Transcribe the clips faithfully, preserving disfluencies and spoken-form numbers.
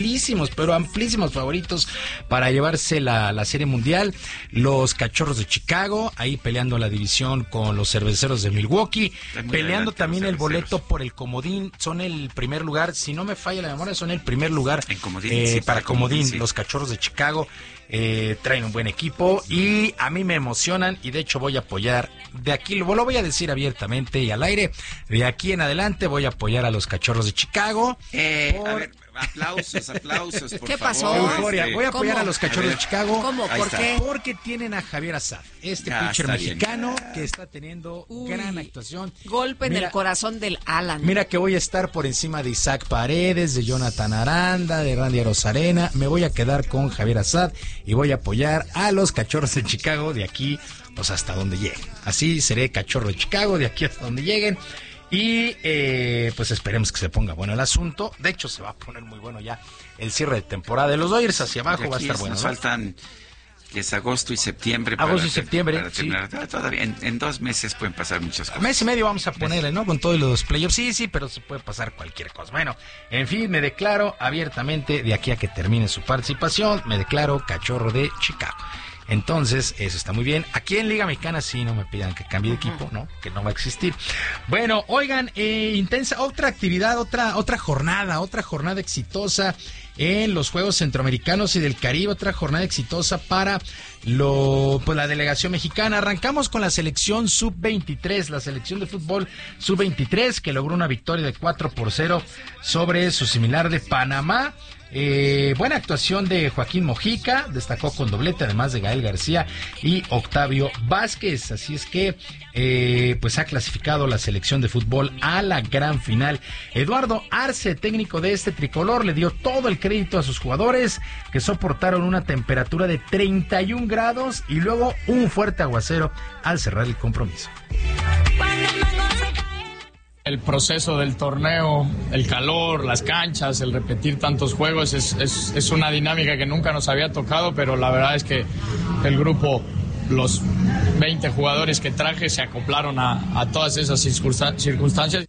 amplísimos, pero amplísimos favoritos para llevarse la, la Serie Mundial. Los Cachorros de Chicago, ahí peleando la división con los Cerveceros de Milwaukee, peleando también el boleto por el comodín. Son el primer lugar, si no me falla la memoria, son el primer lugar en comodín, eh, sí, para comodín. comodín sí. Los Cachorros de Chicago eh, traen un buen equipo y a mí me emocionan, y de hecho voy a apoyar, de aquí lo voy a decir abiertamente y al aire, de aquí en adelante voy a apoyar a los Cachorros de Chicago. Eh, por... a ver, aplausos, aplausos, por ¿Qué favor. pasó? Euforia. Voy a apoyar ¿Cómo? a los Cachorros de Chicago. ¿Cómo? Ahí ¿Por está. qué? Porque tienen a Javier Assad, este Ya, pitcher está mexicano bien. que está teniendo Uy, gran actuación. Golpe en Mira, el corazón del Alan. Mira que voy a estar por encima de Isaac Paredes, de Jonathan Aranda, de Randy Arozarena. Me voy a quedar con Javier Assad y voy a apoyar a los Cachorros de Chicago de aquí pues hasta donde lleguen. Así seré Cachorro de Chicago de aquí hasta donde lleguen. Y eh, pues esperemos que se ponga bueno el asunto. De hecho, se va a poner muy bueno ya el cierre de temporada de los Dodgers. Hacia abajo va a estar bueno, Nos ¿no? faltan, que es agosto y septiembre. Agosto para y septiembre, Para sí. terminar. Todavía en, en dos meses pueden pasar muchas cosas. Mes y medio vamos a ponerle, ¿no? Con todos los playoffs. Sí, sí, pero se puede pasar cualquier cosa. Bueno, en fin, me declaro abiertamente de aquí a que termine su participación. Me declaro Cachorro de Chicago. Entonces, eso está muy bien. Aquí en Liga Mexicana sí no me pidan que cambie de equipo, ¿no? Que no va a existir. Bueno, oigan, eh, intensa, otra actividad, otra, otra jornada, otra jornada exitosa en los Juegos Centroamericanos y del Caribe, otra jornada exitosa para lo, pues, la delegación mexicana. Arrancamos con la selección sub veintitrés, la selección de fútbol sub veintitrés, que logró una victoria de cuatro por cero sobre su similar de Panamá. Eh, buena actuación de Joaquín Mojica, destacó con doblete, además de Gael García y Octavio Vázquez. Así es que eh, pues ha clasificado la selección de fútbol a la gran final. Eduardo Arce, técnico de este tricolor, le dio todo el crédito a sus jugadores, que soportaron una temperatura de treinta y un grados y luego un fuerte aguacero al cerrar el compromiso. El proceso del torneo, el calor, las canchas, el repetir tantos juegos es, es, es una dinámica que nunca nos había tocado, pero la verdad es que el grupo, los veinte jugadores que traje, se acoplaron a, a todas esas circunstancias.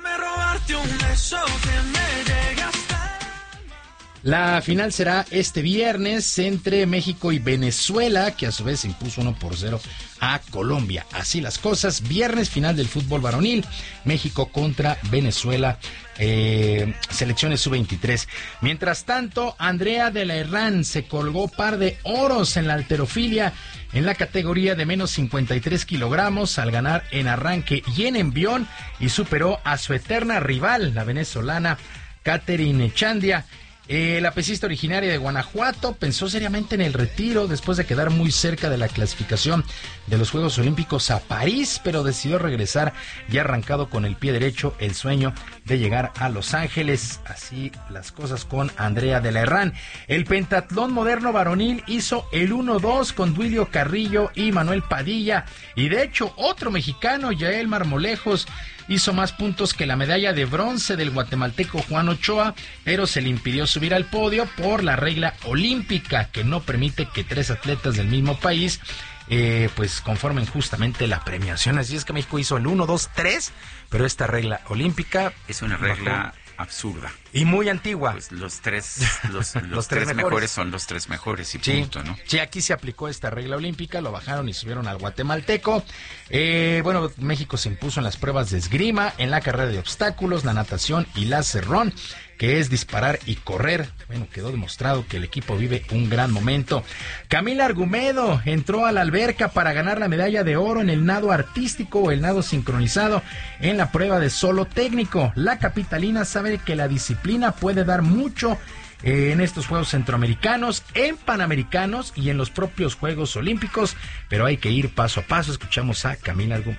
La final será este viernes entre México y Venezuela, que a su vez se impuso uno por cero a Colombia. Así las cosas, viernes final del fútbol varonil, México contra Venezuela, eh, selecciones sub veintitrés. Mientras tanto, Andrea de la Herrán se colgó par de oros en la halterofilia en la categoría de menos cincuenta y tres kilogramos al ganar en arranque y en envión, y superó a su eterna rival, la venezolana Catherine Echandia. Eh, la pesista originaria de Guanajuato pensó seriamente en el retiro después de quedar muy cerca de la clasificación de los Juegos Olímpicos a París, pero decidió regresar y ha arrancado con el pie derecho el sueño de llegar a Los Ángeles. Así las cosas con Andrea de la Herrán. El pentatlón moderno varonil hizo el uno dos con Duilio Carrillo y Manuel Padilla, y de hecho otro mexicano, Yael Marmolejos, hizo más puntos que la medalla de bronce del guatemalteco Juan Ochoa, pero se le impidió subir al podio por la regla olímpica, que no permite que tres atletas del mismo país eh, pues conformen justamente la premiación. Así es que México hizo el uno, dos, tres, pero esta regla olímpica es una regla bajó. Absurda. Y muy antigua. Pues los tres, los, los, los tres, tres mejores. mejores son los tres mejores y sí, punto, ¿no? Sí, aquí se aplicó esta regla olímpica, lo bajaron y subieron al guatemalteco. Eh, bueno, México se impuso en las pruebas de esgrima, en la carrera de obstáculos, la natación y la cerrón, que es disparar y correr. Bueno, quedó demostrado que el equipo vive un gran momento. Camila Argumedo entró a la alberca para ganar la medalla de oro en el nado artístico o el nado sincronizado en la prueba de solo técnico. La capitalina sabe que la disciplina puede dar mucho eh, en estos Juegos Centroamericanos, en Panamericanos y en los propios Juegos Olímpicos, pero hay que ir paso a paso. Escuchamos a Camila Argumedo.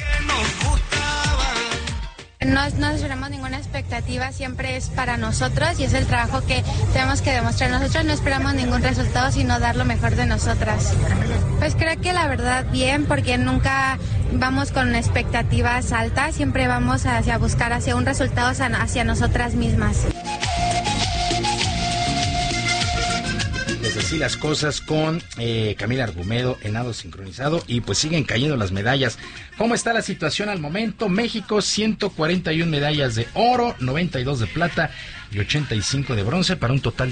No, no esperamos ninguna expectativa, siempre es para nosotros y es el trabajo que tenemos que demostrar nosotros. No esperamos ningún resultado, sino dar lo mejor de nosotras. Pues creo que la verdad bien, porque nunca vamos con expectativas altas, siempre vamos hacia buscar hacia un resultado hacia nosotras mismas. Pues así las cosas con eh, Camila Argumedo en nado sincronizado y pues siguen cayendo las medallas. ¿Cómo está la situación al momento? México, ciento cuarenta y una medallas de oro, noventa y dos de plata y ochenta y cinco de bronce para un total